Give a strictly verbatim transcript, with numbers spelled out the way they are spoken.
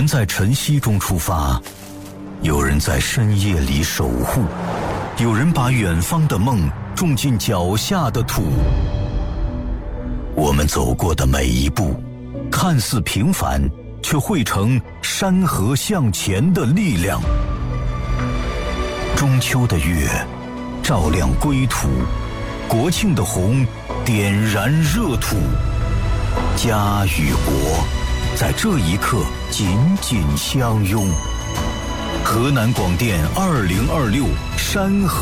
人在晨曦中出发，有人在深夜里守护，有人把远方的梦种进脚下的土。我们走过的每一步，看似平凡，却汇成山河向前的力量。中秋的月照亮归途，国庆的红点燃热土。家与国在这一刻紧紧相拥。河南广电二零二六山河